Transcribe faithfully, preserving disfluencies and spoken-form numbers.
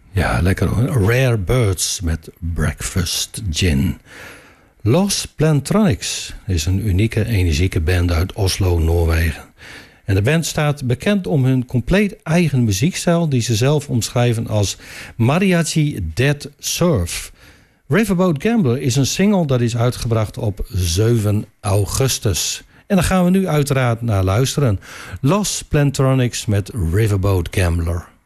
Ja, lekker hoor. Rare Birds met Breakfast Gin. Los Plantronics is een unieke, energieke band uit Oslo, Noorwegen. En de band staat bekend om hun compleet eigen muziekstijl, die ze zelf omschrijven als Mariachi Dead Surf. Riverboat Gambler is een single dat is uitgebracht op zeven augustus. En daar gaan we nu uiteraard naar luisteren. Los Plantronics met Riverboat Gambler.